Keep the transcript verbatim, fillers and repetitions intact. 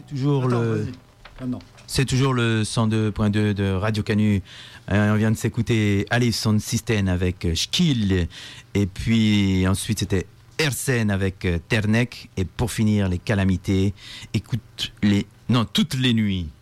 Toujours Attends, le. vas-y. Ah, non. C'est toujours le cent deux point deux de Radio Canu. Euh, on vient de s'écouter Alice Sound System avec euh, Schkill. Et puis ensuite c'était Ersen avec euh, Ternek. Et pour finir, les calamités. Écoute les. Non, toutes les nuits.